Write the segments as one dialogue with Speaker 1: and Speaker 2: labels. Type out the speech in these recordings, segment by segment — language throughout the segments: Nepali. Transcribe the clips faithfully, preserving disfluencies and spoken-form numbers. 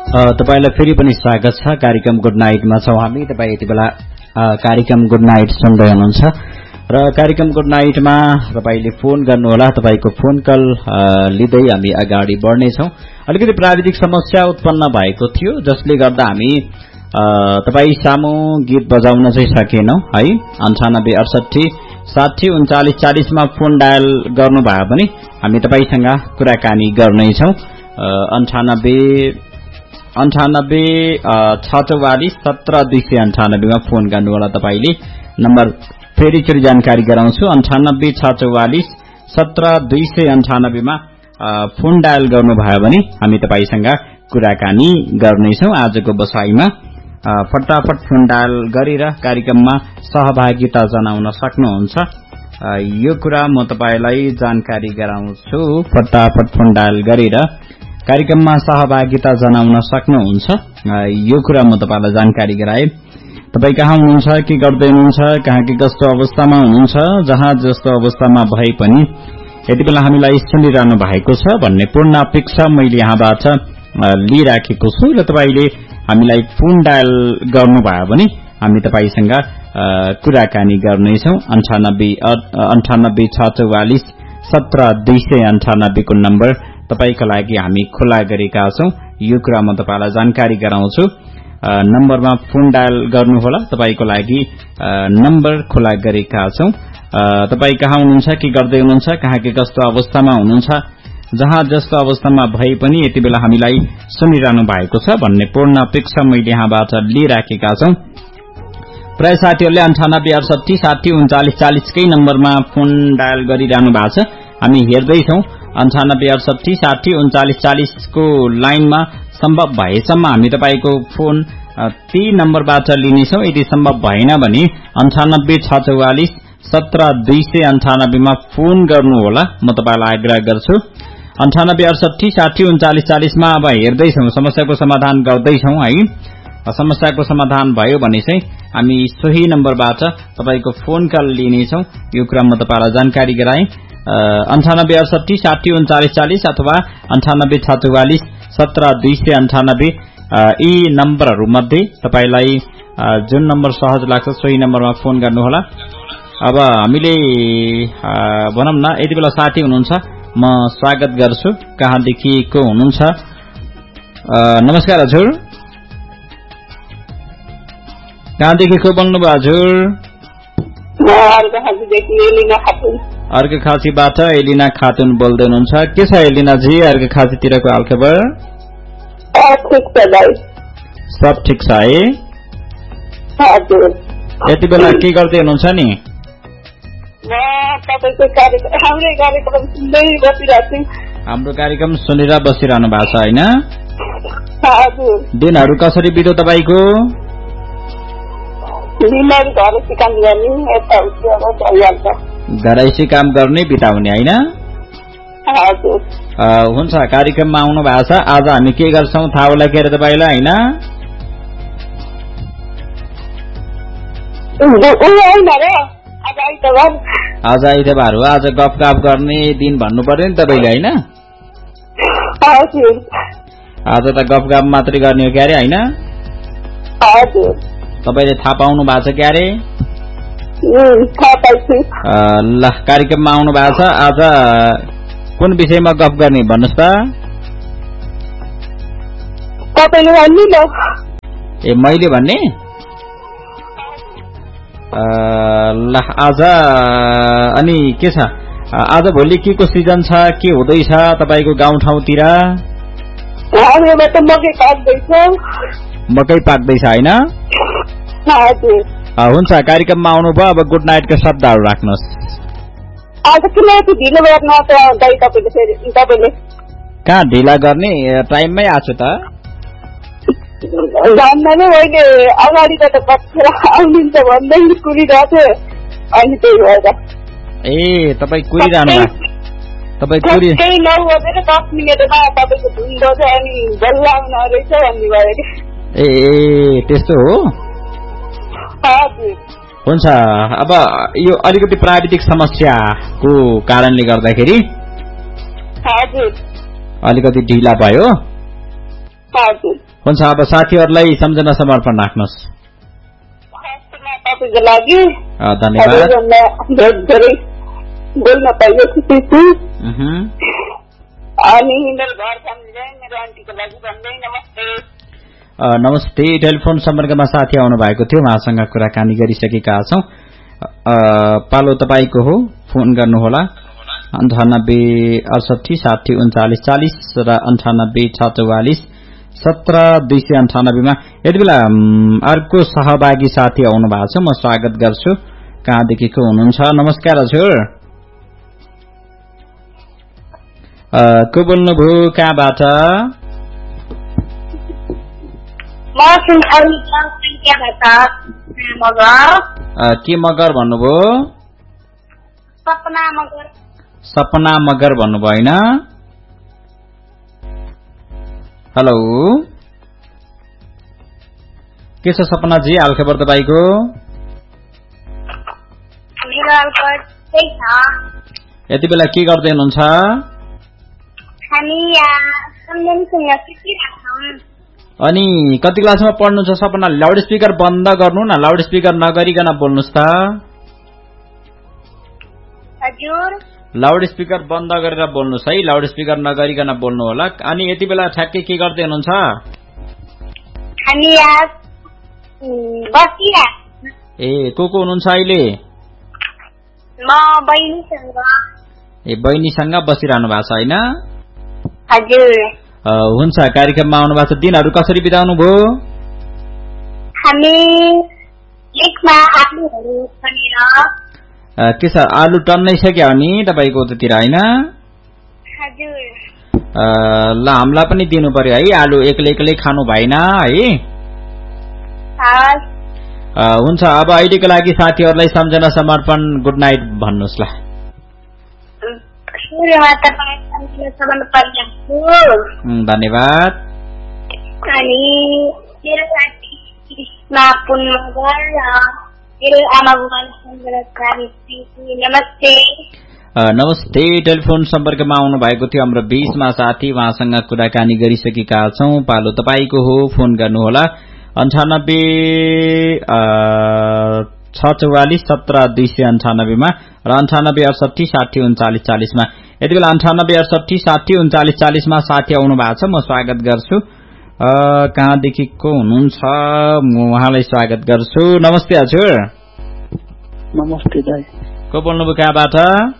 Speaker 1: तपाईलाई फेरि पनि स्वागत छ कार्यक्रम गुड नाइटमा छौं हामी। तपाई यति बेला कार्यक्रम गुड नाइट सुन्दै हुनुहुन्छ र कार्यक्रम गुड नाइटमा तपाईले फोन गर्नुहोला। तपाईको फोन कल लिँदै हामी अगाडि बढ्ने छौं। अलिकति प्राविधिक समस्या उत्पन्न भएको थियो जसले गर्दा हामी तपाई सामु गीत बजाउन चाहिँ सकेनौं है। अन्ठानब्बे अडसठी साठी उन्चालिस चालिस मा फोन डायल गर्नुभयो भने हामी तपाईसँग कुराकानी गर्नेछौं। अन्ठानब्बे अन्ठानब्बे छ चौवालिस सत्र दुई सय अन्ठानब्बे मा फोन गर्नुहोला। तपाईले नम्बर फेरि चोरी जानकारी गराउँछु। अन्ठानब्बे छ चौवालिस सत्र दुई सय अन्ठानब्बे मा फोन डायल गर्नुभयो भने हामी तपाईसँग कुराकानी गर्नेछौं। आजको बसाइमा फटाफट फोन डायल गरेर कार्यक्रममा सहभागिता जनाउन सक्नुहुन्छ। यो कुरा म तपाईलाई जानकारी गराउँछु। फटाफट फोन डायल गरेर कार्यक्रममा सहभागिता जनाउन सक्नुहुन्छ। यो कुरा म तपाईलाई जानकारी गराए। तपाई कहाँ हुनुहुन्छ, के गर्दै हुनुहुन्छ, कहाँ के कस्तो अवस्थामा हुनुहुन्छ, जहाँ जस्तो अवस्थामा भए पनि यति बेला हामीलाई सुनिरहनु भएको छ भन्ने पूर्ण अपेक्षा मैले यहाँबाट लिइराखेको छु र तपाईले हामीलाई फोन डायल गर्नुभयो भने हामी तपाईसँग कुराकानी गर्नेछौं। अन्ठानब्बे अन्ठानब्बे छ चौवालिस सत्र दुई सय अन्ठानब्बे को नम्बर तपाईको लागि हामी खुला गरेका छौं। यो कुरा म तपाईलाई जानकारी गराउँछु। नम्बरमा फोन डायल गर्नुहोला। तपाईको लागि नम्बर खुला गरेका छौं। तपाई कहाँ हुनुहुन्छ, के गर्दै हुनुहुन्छ, कहाँ के कस्तो अवस्थामा हुनुहुन्छ, जहाँ जस्तो अवस्थामा भए पनि यति बेला हामीलाई सुनिरहनु भएको छ भन्ने पूर्ण अपेक्षा मैले यहाँबाट लिइराखेका छौं। प्राय साथीहरूले अन्ठानब्बे अडसठी साठी उन्चालिस चालिस कै नम्बरमा फोन डायल गरिरहनु भएको छ। हामी हेर्दैछौं। अन्ठानब्बे अडसठी साठी उन्चालिस चालिस को लाइनमा सम्भव भएसम्म हामी तपाईको फोन ती नम्बरबाट लिनेछौं। यदि सम्भव भएन भने अन्ठानब्बे छ चौवालिस सत्र दुई सय अन्ठानब्बे मा फोन गर्नुहोला। म तपाईलाई आग्रह गर्छु। अन्ठानब्बे अडसठी साठी उन्चालिस चालिस मा अब हेर्दैछौं, समस्याको समाधान गर्दैछौं है। समस्याको समाधान भयो भने चाहिँ हामी सोही नम्बरबाट तपाईको फोन कल लिनेछौं। यो कुरा म तपाईलाई जानकारी गराए। अन्ठानब्बे अडसठी साठी उन्चालिस चालिस अथवा अन्ठानब्बे छ चौवालिस सत्र दुई सय अन्ठानब्बे यी नम्बरहरू मध्ये तपाईलाई जुन नम्बर सहज लाग्छ सोही नम्बरमा फोन गर्नुहोला। अब हामीले भनौं न यति बेला साथी हुनुहुन्छ, म स्वागत गर्छु। कहाँदेखि को हुनुहुन्छ? नमस्कार हजुर, कहाँदेखि को बोल्नुभयो हजुर? अर्को खाँसीबाट एलिना खातुन बोल्दै हुनुहुन्छ। के छ एलिनाजी अर्को खाँसीतिरको हालखबर? सब ठिक छ है? यति बेला के गर्दै हुनुहुन्छ नि? हाम्रो कार्यक्रम सुनेर बसिरहनु भएको छ होइन? दिनहरू कसरी बित्यो तपाईको? घरैसी काम गर्ने बिताउने होइन? हुन्छ, कार्यक्रममा आउनु भएको छ। आज हामी के गर्छौं थाहा होला के अरे तपाईलाई होइन? आज आइतबार हो। आज गफगाफ गर्ने दिन भन्नु पर्यो नि तपाईले होइन? आज त गफगाफ मात्रै गर्ने हो क्यारे होइन? तपाईले थाहा पाउनु भएको छ क्यारे? ल, कार्यक्रममा आउनु भएको छ। आज कुन विषयमा गफ गर्ने भन्नुस् त? ए मैले भन्ने? ल, आज अनि के छ आज भोलि के को सिजन छ, के हुँदैछ तपाईको गाउँठाउँतिर? मकै पाक्दैछ होइन? हुन्छ, कार्यक्रममा आउनुभयो। अब गुड नाइटका शब्दहरू राख्नुहोस्। कहाँ ढिला गर्ने, टाइममै आछु त। ए तपाई कुरिरहनु भएको? तपाई कुरि ए त्यस्तो हो? हुन्छ। अब यो अलिकति प्राविधिक समस्याको कारणले गर्दाखेरि अलिकति ढिला भयो। हुन्छ अब साथीहरूलाई सम्झना समर्पण राख्नुहोस्।
Speaker 2: तपाईँको लागि
Speaker 1: धन्यवाद।
Speaker 2: धेरै बोल्न पाइयो खुसी छु। अनि मेरो घर सम्झिँदै मेरो आन्टीको लागि भन्दै नमस्ते।
Speaker 1: नमस्ते। टेलिफोन सम्पर्कमा साथी आउनु भएको थियो, उहाँसँग कुराकानी गरिसकेका छौँ। पालो तपाईँको हो, फोन गर्नुहोला अन्ठानब्बे अडसठी साठी उन्चालिस चालिस र अन्ठानब्बे छ चौवालिस सत्र दुई सय अन्ठानब्बेमा। यति बेला अर्को सहभागी साथी आउनु भएको छ, म स्वागत गर्छु। कहाँदेखि को हुनुहुन्छ? नमस्कार हजुर। को बोल्नुभयो, कहाँबाट? के मगर भन्नुभयो?
Speaker 2: सपना मगर।
Speaker 1: सपना मगर भन्नुभयो होइन? हेलो, के छ सपना जी हालखबर तपाईँको? यति बेला के गर्दै हुनुहुन्छ? अनि कति क्लासमा पढ्नुहुन्छ सपना? लाउड स्पिकर बन्द गर्नु न, लाउड स्पिकर नगरिकन बोल्नुहोस् त।
Speaker 2: हजुर,
Speaker 1: लाउड स्पिकर बन्द गरेर बोल्नुहोस् है, लाउड स्पिकर नगरिकन बोल्नु होला। अनि यति बेला ठ्याक्कै के गर्दै हुनुहुन्छ? ए को को हुनुहुन्छ अहिले?
Speaker 2: म बहिनीसँग।
Speaker 1: ए बहिनीसँग बसिरहनु भएको छ होइन?
Speaker 2: हजुर।
Speaker 1: हुन्छ, कार्यक्रममा आउनु भएको छ। दिनहरू कसरी बिताउनु भयो?
Speaker 2: हामी लेकमा आलुहरू खनेर।
Speaker 1: के छ, आलु टन्नै सक्यो नि तपाईँको उतातिर होइन?
Speaker 2: हजुर।
Speaker 1: ल हामीलाई पनि दिनु पर्यो है, आलु एक्लै एक्लै खानु भएन है। हुन्छ, अब अहिलेको लागि साथीहरूलाई सम्झना समर्पण गुड नाइट भन्नुहोस् ल। धन्यवाद।
Speaker 2: अनि मेरो साथी कृष्णा पुन मगर मेरो आमा बुबालाई नमस्ते।
Speaker 1: नमस्ते। टेलिफोन सम्पर्कमा आउनु भएको थियो हाम्रो बीचमा साथी, उहाँसँग कुराकानी गरिसकेका छौँ। पालो तपाईँको हो, फोन गर्नुहोला अन्ठानब्बे छ चौवालिस सत्र दुई सय अन्ठानब्बेमा र अन्ठानब्बे अडसठी साठी उन्चालिस चालिसमा। यति बेला अन्ठानब्बे अडसठी साठी उन्चालिस चालिसमा साथी आउनु भएको छ, म स्वागत गर्छु। कहाँदेखि को हुनुहुन्छ? म उहाँलाई स्वागत गर्छु। नमस्ते हजुर।
Speaker 3: नमस्ते दाइ।
Speaker 1: को बोल्नुभयो, कहाँबाट?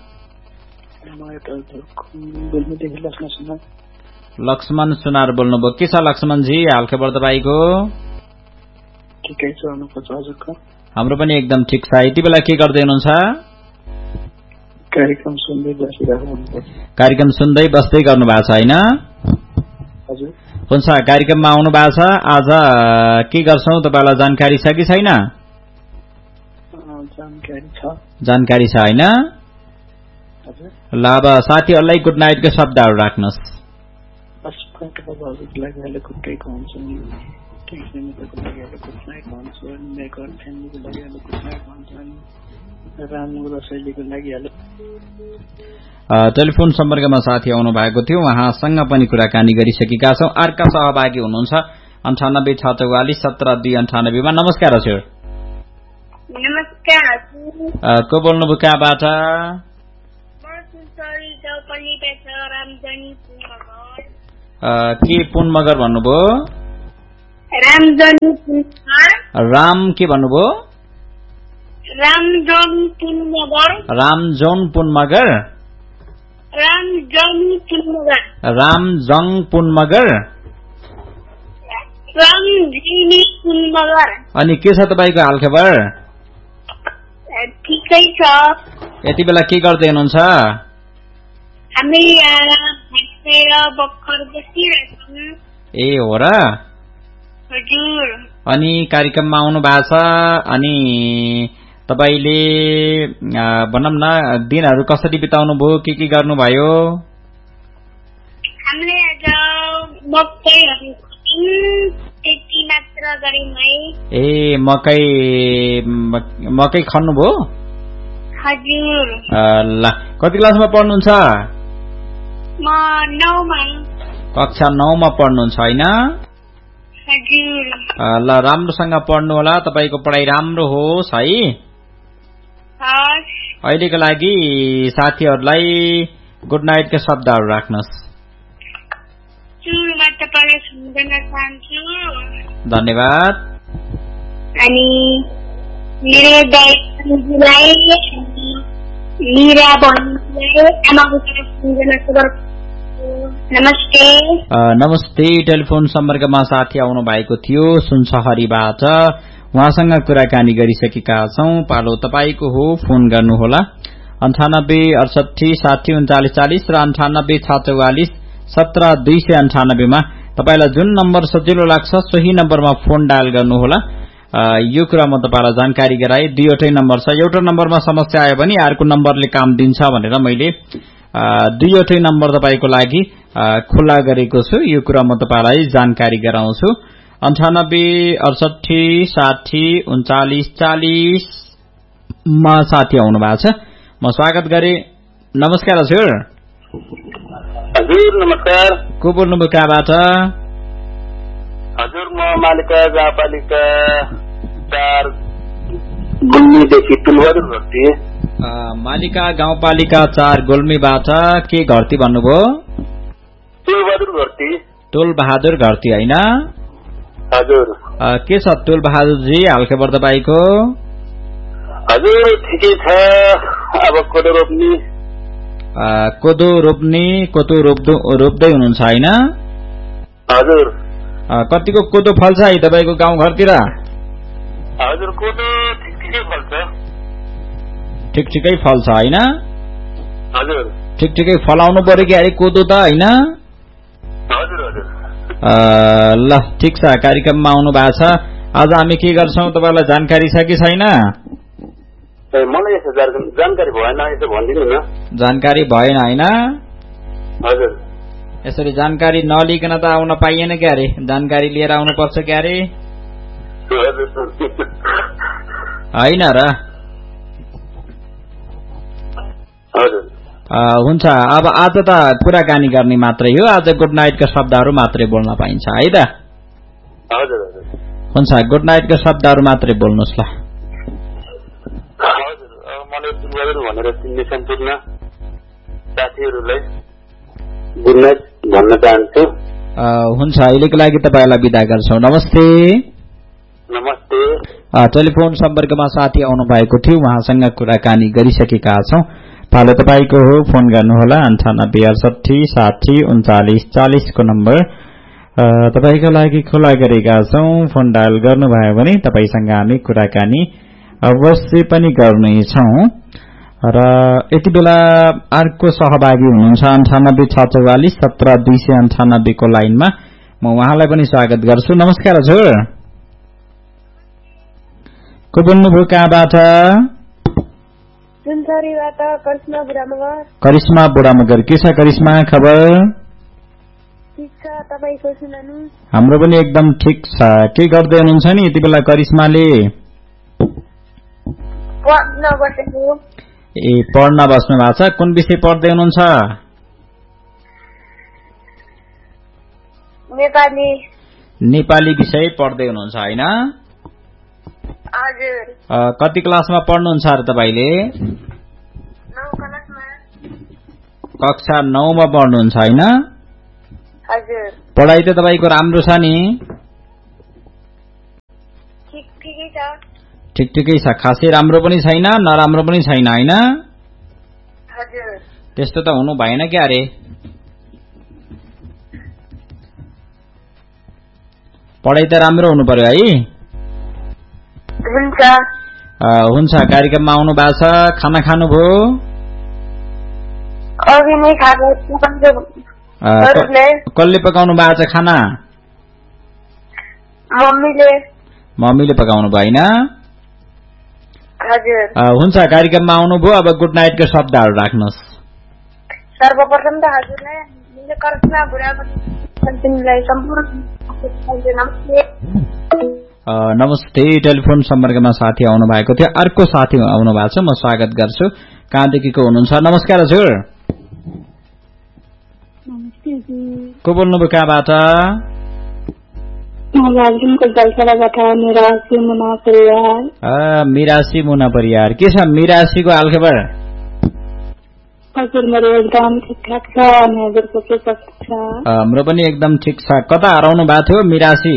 Speaker 1: लक्ष्मण सुनार बोल्नुभयो। के छ लक्ष्मणजी हालखबर तपाईँको?
Speaker 3: ठिकै छ, हजुरको?
Speaker 1: हाम्रो पनि एकदम ठिक छ। यति बेला के गर्दै हुनुहुन्छ?
Speaker 3: कार्यक्रम सुन्दै बसिरहेको।
Speaker 1: कार्यक्रम सुन्दै बस्दै गर्नु भएको छ होइन?
Speaker 3: हजुर।
Speaker 1: हुन्छ, कार्यक्रममा आउनु भएको छ। आज के गर्छौँ तपाईँलाई जानकारी छ कि छैन?
Speaker 3: जानकारी छ।
Speaker 1: जानकारी छ होइन? ल अब साथीहरूलाई गुड नाइटको शब्दहरू राख्नुहोस्। टेलिफोन सम्पर्कमा साथी आउनु भएको थियो, उहाँसँग पनि कुराकानी गरिसकेका छौँ। अर्का सहभागी हुनुहुन्छ अन्ठानब्बे छ चौवालिस सत्र दुई अन्ठानब्बेमा। नमस्कार हजुर।
Speaker 2: नमस्कार।
Speaker 1: को बोल्नुभयो, कहाँबाट? के पुन मगर भन्नुभयो? राम के भन्नुभयो?
Speaker 2: रामजोन पुन मगर।
Speaker 1: रामजोन पुन मगर।
Speaker 2: रामजोन पुन मगर।
Speaker 1: रामजङ पुन मगर।
Speaker 2: रामजिनी पुन मगर।
Speaker 1: अनि के छ तपाईँको हालखबर?
Speaker 2: ठिकै छ।
Speaker 1: यति बेला के गर्दै हुनुहुन्छ?
Speaker 2: हामी भर्खर बसिरहेछौँ।
Speaker 1: ए हो र?
Speaker 2: हजुर।
Speaker 1: अनि कार्यक्रममा आउनु भएको छ। अनि तपाईँले भनौँ न दिनहरू कसरी बिताउनु भयो, के के गर्नुभयो?
Speaker 2: हामीले आज मकैहरू त्यति मात्र गऱ्यौँ है।
Speaker 1: ए मकै मकै खन्नुभयो?
Speaker 2: हजुर।
Speaker 1: ल कति क्लासमा पढ्नुहुन्छ?
Speaker 2: म नौमा।
Speaker 1: कक्षा नौ मा पढ्नुहुन्छ हैन?
Speaker 2: हजुर।
Speaker 1: ल राम्रोसँग पढ्नु होला, तपाईको पढाइ राम्रो होस् है।
Speaker 2: हस्।
Speaker 1: अहिलेको लागि साथीहरुलाई गुड नाइट का शब्दहरु राख्नुस्।
Speaker 2: सुरुमा तपाईलाई सम्झना चाहन्छु।
Speaker 1: धन्यवाद।
Speaker 2: अनि मेरो दाइलाई मीरा बहिनीलाई आमाको तर्फ सम्झना गर्छु। नमस्ते।
Speaker 1: नमस्ते। टेलिफोन सम्पर्कमा साथी आउनु भएको थियो सुनसहरीबाट, उहाँसँग कुराकानी गरिसकेका छौं। पालो तपाईको हो, फोन गर्नुहोला अन्ठानब्बे अडसठी साठी उन्चालिस चालिस र अन्ठानब्बे छ चौवालिस सत्र दुई सय अन्ठानब्बे मा तपाईलाई जुन नम्बर सजिलो लाग्छ सोही नम्बरमा फोन डायल गर्नुहोला। यो कुरा म तपाईलाई जानकारी गराए। दुईवटै नम्बर छ, एउटा नम्बरमा समस्या आयो भने अर्को नम्बरले काम दिन्छ भनेर मैले दुईवटै नम्बर तपाईको लागि खुला गरेको छु। यो कुरा म तपाईलाई जानकारी गराउँछु। अन्ठानब्बे अडसठी साठी उन्चालिस चालिस मा साथी आउनु भएको छ, म स्वागत गरे। नमस्कार हजुर।
Speaker 4: हजुर नमस्कार।
Speaker 1: को बोल्नुभयो, कहाँबाट?
Speaker 4: हजुर म मालिका गाउँपालिका चार गुल्मीदेखि तुलबहादुर घरती।
Speaker 1: मालिका गाउँपालिका चार गुल्मीबाट के घरती भन्नुभयो?
Speaker 4: तुलबहादुर घरती।
Speaker 1: तुलबहादुर घरती हैन?
Speaker 4: हजुर।
Speaker 1: के छ तुलबहादुरजी हालखबर तपाईको?
Speaker 4: हजुर ठिकै छ। अब कोदो रोप्ने
Speaker 1: कोदो रोप्ने कोदो रोप्दै हुनुहुन्छ हैन?
Speaker 4: हजुर।
Speaker 1: कतिको कोदो फल्छ है तपाईको गाउँ घरतिर?
Speaker 4: हजुर कोदो ठिक ठिकै फल्छ।
Speaker 1: ठिक ठिकै फल्छ हैन?
Speaker 4: हजुर।
Speaker 1: ठिक ठिकै फलाउनु पर्यो कि अरे कोदो त हैन?
Speaker 4: हजुर हजुर।
Speaker 1: ल ठिक छ, कार्यक्रममा आउनु भएको छ। आज हामी के गर्छौं तपाईलाई जानकारी छ कि छैन?
Speaker 4: मलाई यसो जानकारी भएन, यसो भनिदिनु न।
Speaker 1: जानकारी भएन हैन?
Speaker 4: हजुर।
Speaker 1: यसरी जानकारी नलिकन त आउन पाइएन क्या अरे, जानकारी लिएर आउनु पर्छ क्या अरे हैन र?
Speaker 4: हजुर।
Speaker 1: हुन्छ। अब आज त कुराकानी गर्ने मात्रै हो, आज गुड नाइटका शब्दहरू मात्रै बोल्न पाइन्छ है त?
Speaker 4: हजुर हजुर।
Speaker 1: हुन्छ, गुड नाइटका शब्दहरू मात्रै बोल्नुस् ल।
Speaker 4: हजुर। मलाई तुलबहादुर भनेर चिन्ने सम्पूर्ण साथीहरूलाई गुड नाइट भन्न चाहन्छु।
Speaker 1: हुन्छ, अहिलेको लागि तपाईलाई बिदा गर्छौं। नमस्ते।
Speaker 4: नमस्ते।
Speaker 1: टेलिफोन सम्पर्कमा साथी आउनु भएको थियो, उहाँसँग कुराकानी गरिसकेका छौं। पालो तपाईको हो, फोन गर्नुहोला अन्ठानब्बे अडसठी साठी उन्चालिस चालिस को नम्बर तपाईको लागि खुला गरेका छौं। फोन डायल गर्नुभयो भने तपाईसँग हामी कुराकानी अवश्य पनि गर्नेछौं। र यति बेला अर्को सहभागी हुनुहुन्छ अन्ठानब्बे छ चौवालिस सत्र दुई सय अन्ठानब्बे को लाइनमा, म उहाँलाई पनि स्वागत गर्छु। नमस्कार हजुर। को बोल्नुभयो, कहाँबाट?
Speaker 2: सुनसरीबाट करिश्मा बुढामगर।
Speaker 1: करिश्मा बुढामगर। के छ करिश्मा खबर?
Speaker 2: ठीक छ, तपाईको सुनाउनु।
Speaker 1: हाम्रो पनि एकदम ठीक छ। के गर्दै हुनुहुन्छ नि यति बेला करिश्माले?
Speaker 2: पढ्न बसेको।
Speaker 1: ए पढ्न बस्नु भएको छ। कुन विषय पढ्दै हुनुहुन्छ?
Speaker 2: नेपाली।
Speaker 1: नेपाली विषय पढ्दै हुनुहुन्छ हैन?
Speaker 2: हजुर।
Speaker 1: कति क्लासमा पढ्नुहुन्छ र तपाईले?
Speaker 2: नौ क्लासमा।
Speaker 1: कक्षा नौ मा पढ्नुहुन्छ हैन?
Speaker 2: हजुर।
Speaker 1: पढाइ त तपाईको राम्रो छ नि?
Speaker 2: ठीक ठिकै छ।
Speaker 1: ठीक ठिकै छ, खासै राम्रो पनि छैन नराम्रो पनि छैन हैन?
Speaker 2: हजुर।
Speaker 1: त्यस्तो त हुनु भएन क्या अरे। पढाइ त राम्रो हुनु पर्यो है?
Speaker 2: हुन्छ।
Speaker 1: हुन्छ, कार्यक्रममा आउनु भएको छ। खाना खानुभयो?
Speaker 2: अघि नै खाएको।
Speaker 1: कसले पकाउनु भएको छ खाना?
Speaker 2: मम्मीले।
Speaker 1: मम्मीले पकाउनु भयो हैन?
Speaker 2: हजुर।
Speaker 1: हुन्छ, कार्यक्रममा आउनुभयो। अब गुड नाइटको शब्दहरू राख्नुस्।
Speaker 2: सर्वप्रथम त हजुरलाई मेरो करिश्मा बुढामगरलाई सम्पूर्ण नमस्ते।
Speaker 1: नमस्ते। टेलिफोन सम्पर्कमा साथी आउनु भएको थियो, अर्को साथी आउनु भएको छ, म स्वागत गर्छु। कहाँदेखि को हुनुहुन्छ? नमस्कार हजुर।
Speaker 2: नमस्ते हजुर।
Speaker 1: को बोल्नुभयो कहाँबाट?
Speaker 2: बागलुङको जलसराबाट मिरासी मुना परियार।
Speaker 1: अ मिरासी मुना परियार। के छ मिरासीको हालखबर?
Speaker 2: हजुर मेरो एकदम ठिकठाक छ अनि हजुरको के कस्तो छ?
Speaker 1: हाम्रो पनि एकदम ठिक छ। कता हराउनु भएको थियो मिरासी?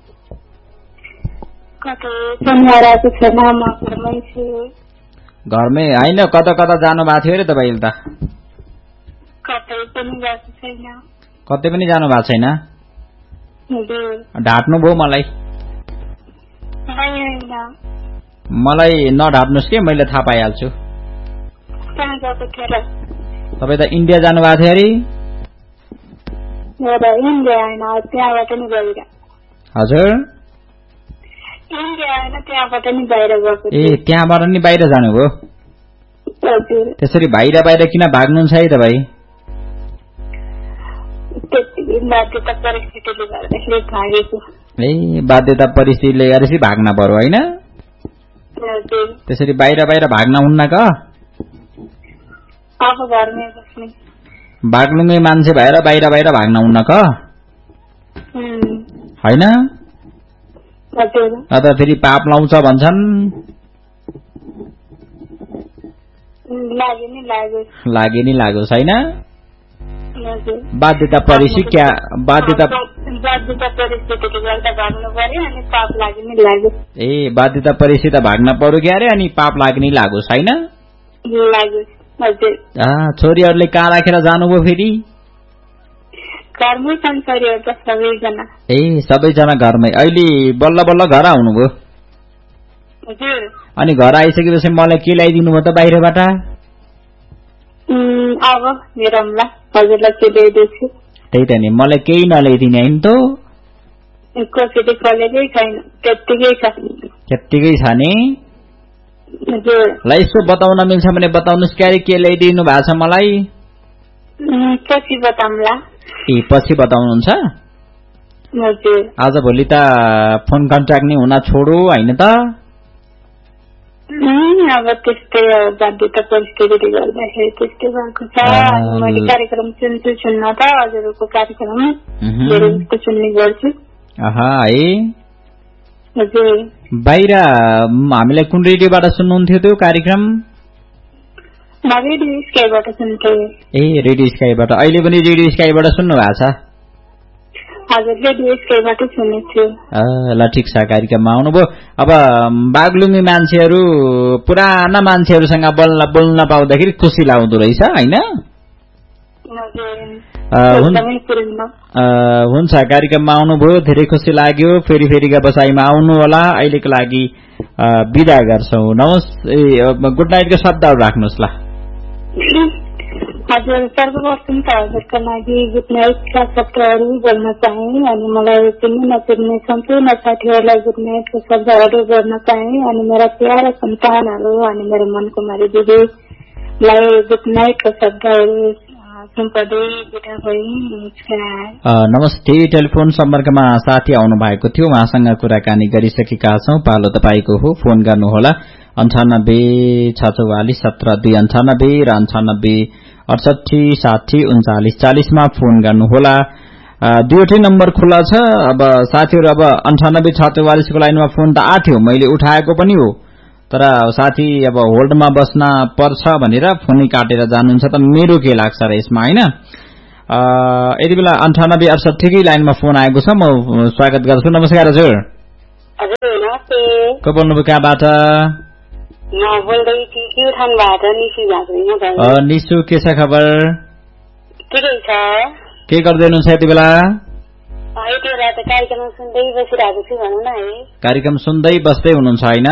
Speaker 2: कतै पनि हराएको छैन, म घरमै छु।
Speaker 1: घरमै होइन, कता कता जानु भएको थियो अरे तपाईँले त?
Speaker 2: कतै पनि गएको छैन।
Speaker 1: कतै पनि जानु भएको छैन?
Speaker 2: हजुर।
Speaker 1: ढाट्नु भयो मलाई?
Speaker 2: होइन।
Speaker 1: मलाई नढाट्नुहोस् के, मैले थाहा पाइहाल्छु।
Speaker 2: कहाँ गएको थियो र?
Speaker 1: तपाईँ त इन्डिया जानु भएको थियो अरे?
Speaker 2: इन्डिया होइन, त्यहाँबाट नि बाहिर।
Speaker 1: हजुर?
Speaker 2: इन्डिया होइन, त्यहाँबाट नि बाहिर गएको।
Speaker 1: ए त्यहाँबाट नि बाहिर जानुभयो?
Speaker 2: हजुर।
Speaker 1: त्यसरी बाहिर बाहिर किन भाग्नुहुन्छ है तपाईँ?
Speaker 2: बाध्यता परिस्थितिले गर्दाखेरि भागेको।
Speaker 1: ए बाध्यता परिस्थितिले गर्दाखेरि भाग्न पर्यो होइन?
Speaker 2: हजुर।
Speaker 1: त्यसरी बाहिर बाहिर भाग्न हुन्न क?
Speaker 2: अब घरमै बस्ने।
Speaker 1: बागलुङे मान्छे भएर बाहिर बाहिर भाग्न हुन्न क? होइन?
Speaker 2: हजुर।
Speaker 1: अथवा फेरि पाप लाउँछ भन्छन्?
Speaker 2: लागे नि लागोस्।
Speaker 1: लागे नि लागोस् होइन?
Speaker 2: हजुर।
Speaker 1: बाध्यता परिस्थिति क्या बाध्यता
Speaker 2: बाध्यता परिस्थितिले गर्दा भाग्नु पर्यो अनि पाप लागे नि लाग्यो।
Speaker 1: ए बाध्यता परिस्थिति भाग्न पर्यो क्या अरे अनि पाप लाग्ने लागोस् होइन?
Speaker 2: लागोस्। हजुर।
Speaker 1: छोरीहरूले कहाँ राखेर जानुभयो फेरि?
Speaker 2: घरमै छन् छोरीहरू त सबैजना।
Speaker 1: ए सबैजना घरमै। अहिले बल्ल बल्ल घर आउनुभयो?
Speaker 2: हजुर।
Speaker 1: अनि घर आइसकेपछि मलाई के ल्याइदिनु भयो त बाहिरबाट?
Speaker 2: अब हेरौँला हजुरलाई के ल्याइदिन्छु।
Speaker 1: त्यही त नि, मलाई केही नल्याइदिने होइन त?
Speaker 2: कसैले खोलेकै छैन, त्यत्तिकै छ।
Speaker 1: त्यत्तिकै छ नि?
Speaker 2: हजुर।
Speaker 1: ल यसो बताउन मिल्छ भने बताउनुहोस् क्यारे के ल्याइदिनु भएको छ मलाई?
Speaker 2: पछि बताउँला।
Speaker 1: ए पछि बताउनुहुन्छ?
Speaker 2: हजुर।
Speaker 1: आज भोलि त फोन कन्ट्याक्ट नै हुन छोडो होइन त?
Speaker 2: अब त्यस्तै बाध्यता परिस्थितिले गर्दाखेरि त्यस्तै भएको छ। मैले कार्यक्रम सुन्छु सुन्न त हजुरको कार्यक्रम धेरै जस्तो सुन्ने गर्छु।
Speaker 1: आहा है।
Speaker 2: हजुर।
Speaker 1: बाहिर हामीलाई कुन रेडियोबाट सुन्नुहुन्थ्यो त्यो कार्यक्रम?
Speaker 2: रेडियो स्काईबाट सुन्थे।
Speaker 1: ए रेडियो स्काईबाट। अहिले पनि रेडियो स्काईबाट सुन्नु भएको छ?
Speaker 2: हजुर रेडियो स्काईबाट सुनेछु।
Speaker 1: ल ठिक छ, कार्यक्रममा आउनुभयो। अब बागलुङी मान्छेहरू पुराना मान्छेहरूसँग बोल्न बोल्न पाउँदाखेरि खुसी लाग्दो रहेछ होइन? हुन्छ, कार्यक्रममा आउनुभयो, धेरै खुसी लाग्यो। फेरि फेरिका बसाइमा आउनु होला। अहिलेको लागि बिदा गर्छौँ। नमस्ते, गुड नाइटको शब्दहरू राख्नुहोस् ल।
Speaker 2: हजुर सर्वप्रथम त हजुरका लागि गुड नाइटका शब्दहरू बोल्न चाहे अनि मलाई चिन्ने नचिन्ने सम्पूर्ण साथीहरूलाई गुड नाइटको शब्दहरू बोल्न चाहे अनि मेरा प्यारा सन्तानहरू अनि मेरो मनको मारी दिदीलाई गुड नाइटको शब्दहरू सुम्पदै बिदा भएँ।
Speaker 1: नमस्ते। टेलिफोन सम्पर्कमा साथी आउनु भएको थियो, उहाँसँग कुराकानी गरिसकेका छौँ। पालो तपाईँको हो, फोन गर्नुहोला अन्ठानब्बे छ चौवालिस सत्र दुई अन्ठानब्बे र अन्ठानब्बे अडसठी साठी उन्चालिस चालिसमा फोन गर्नुहोला। दुईवटै नम्बर खुला छ। अब साथीहरू अब अन्ठानब्बे छ चौवालिसको लाइनमा फोन त आथ्यो, मैले उठाएको पनि हो, तर साथी अब होल्डमा बस्न पर्छ भनेर फोनै काटेर जानुहुन्छ त मेरो के लाग्छ र यसमा होइन? यति बेला अन्ठानब्बे अडसठीकै लाइनमा फोन आएको छ, म स्वागत गर्छु। नमस्कार हजुर।
Speaker 2: हजुर नमस्ते।
Speaker 1: को बोल्नुभयो कहाँबाट? निशु, के छ खबर?
Speaker 2: ठिकै छ।
Speaker 1: के गर्दै हुनुहुन्छ यति बेला?
Speaker 2: कार्यक्रम सुन्दै बसिरहेको छु भनौँ न है।
Speaker 1: कार्यक्रम सुन्दै बस्दै हुनुहुन्छ होइन?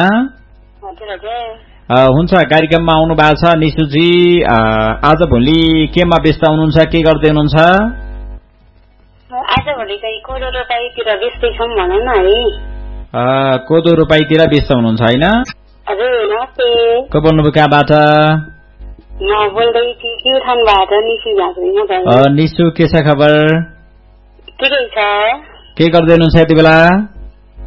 Speaker 1: हुन्छ, कार्यक्रममा आउनु भएको छ निशुजी। आज भोलि केमा व्यस्त हुनुहुन्छ, के गर्दै हुनुहुन्छ?
Speaker 2: आज भोलि चाहिँ कोदो रोपाईतिर व्यस्तै छौँ भनौँ न है।
Speaker 1: कोदो रोपाईतिर व्यस्त हुनुहुन्छ होइन?
Speaker 2: हजुर नमस्ते।
Speaker 1: को बोल्नुभयो कहाँबाट? निशु, के छ खबर?
Speaker 2: ठिकै छ।
Speaker 1: के गर्दै हुनुहुन्छ यति बेला?